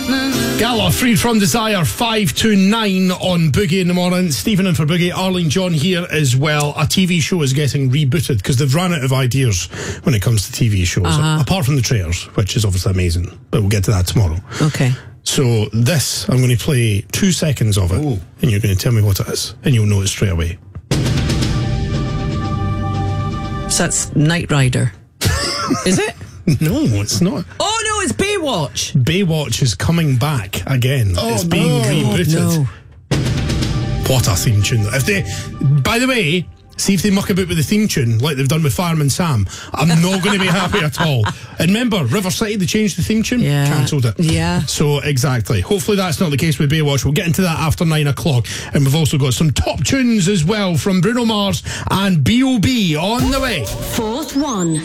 Gala, Freed From Desire, 5 to 9 on Boogie in the morning. Stephen in for Boogie, Arlene John here as well. A TV show is getting rebooted because they've run out of ideas when it comes to TV shows, apart from the trailers, which is obviously amazing, but we'll get to that tomorrow. Okay. So this, I'm going to play 2 seconds of it, and you're going to tell me what it is, and you'll know it straight away. So that's Knight Rider. Is it? No, it's not. Oh no, it's Baywatch. Baywatch is coming back again. It's being rebooted. What a theme tune. If they, by the way, see if they muck about with the theme tune like they've done with Fireman Sam. I'm not going to be happy at all. And remember, River City, they changed the theme tune, cancelled it. Yeah. So exactly. Hopefully that's not the case with Baywatch. We'll get into that after 9 o'clock. And we've also got some top tunes as well from Bruno Mars and B.O.B. on the way. Fourth one.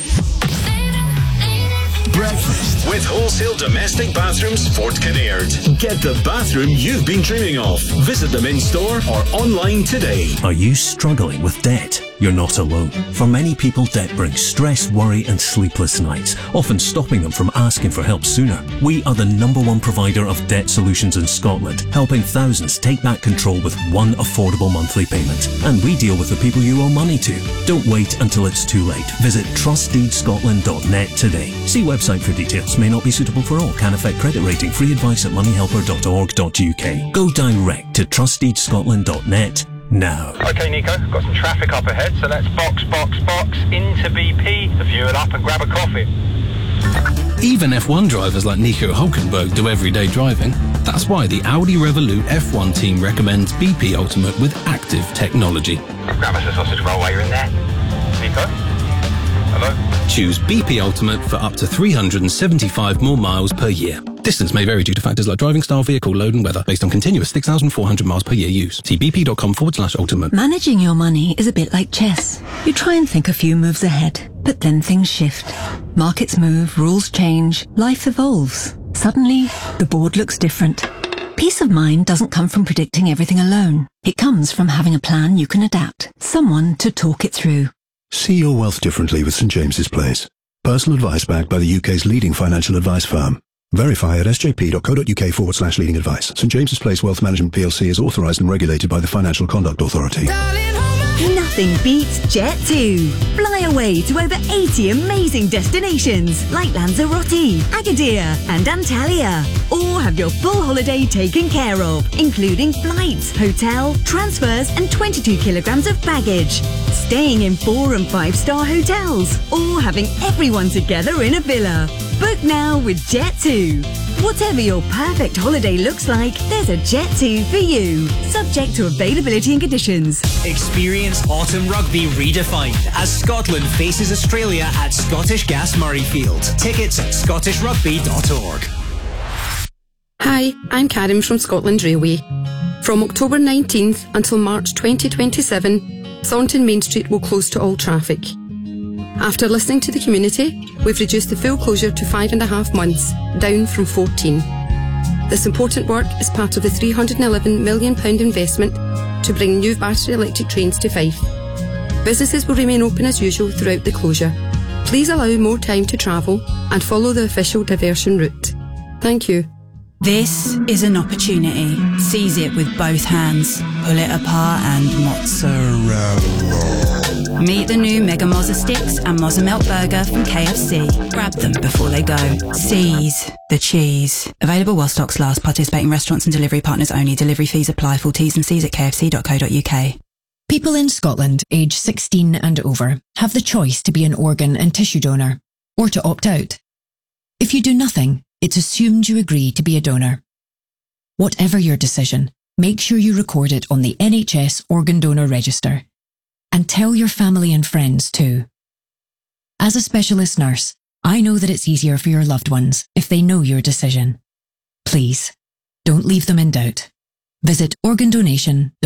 Breakfast with Wholesale Domestic Bathrooms Fort Kinnaird. Get the bathroom you've been dreaming of. Visit them in store or online today. Are you struggling with debt? You're not alone. For many people, debt brings stress, worry and sleepless nights, often stopping them from asking for help sooner. We are the #1 provider of debt solutions in Scotland, helping thousands take back control with one affordable monthly payment. And we deal with the people you owe money to. Don't wait until it's too late. Visit trustdeedscotland.net today. See website for details. May not be suitable for all. Can affect credit rating. Free advice at moneyhelper.org.uk. Go direct to trustdeedscotland.net now. Okay, Nico, got some traffic up ahead, so let's box into BP to fuel up and grab a coffee. Even F1 drivers like Nico Hulkenberg do everyday driving. That's why the Audi Revolut F1 team recommends BP Ultimate with active technology. Grab us a sausage roll while you're in there. Nico? Hello? Choose BP Ultimate for up to 375 more miles per year. Distance may vary due to factors like driving style, vehicle load and weather, based on continuous 6,400 miles per year use. See bp.com/ultimate. Managing your money is a bit like chess. You try and think a few moves ahead, but then things shift. Markets move, rules change, life evolves. Suddenly, the board looks different. Peace of mind doesn't come from predicting everything alone. It comes from having a plan you can adapt, someone to talk it through. See your wealth differently with St James's Place. Personal advice backed by the UK's leading financial advice firm. Verify at sjp.co.uk/leading advice. St James's Place Wealth Management PLC is authorised and regulated by the Financial Conduct Authority. Nothing beats Jet2. Fly away to over 80 amazing destinations like Lanzarote, Agadir and Antalya. Or have your full holiday taken care of, including flights, hotel, transfers and 22 kilograms of baggage. Staying in 4- and 5-star hotels. Or having everyone together in a villa. Book now with Jet2. Whatever your perfect holiday looks like, there's a Jet2 for you. Subject to availability and conditions. Experience autumn rugby redefined as Scotland faces Australia at Scottish Gas Murrayfield. Tickets at scottishrugby.org. Hi, I'm Karen from Scotland Railway. From October 19th until March 2027, Thornton Main Street will close to all traffic. After listening to the community, we've reduced the full closure to 5.5 months, down from 14. This important work is part of the £311 million investment to bring new battery electric trains to Fife. Businesses will remain open as usual throughout the closure. Please allow more time to travel and follow the official diversion route. Thank you. This is an opportunity. Seize it with both hands. Pull it apart and mozzarella. Meet the new Mega Mozza Sticks and Mozza Melt Burger from KFC. Grab them before they go. Seize the cheese. Available while stocks last. Participating restaurants and delivery partners only. Delivery fees apply. Full T's and C's at kfc.co.uk. People in Scotland aged 16 and over have the choice to be an organ and tissue donor or to opt out. If you do nothing, it's assumed you agree to be a donor. Whatever your decision, make sure you record it on the NHS Organ Donor Register. And tell your family and friends too. As a specialist nurse, I know that it's easier for your loved ones if they know your decision. Please, don't leave them in doubt. Visit organdonation.org.uk.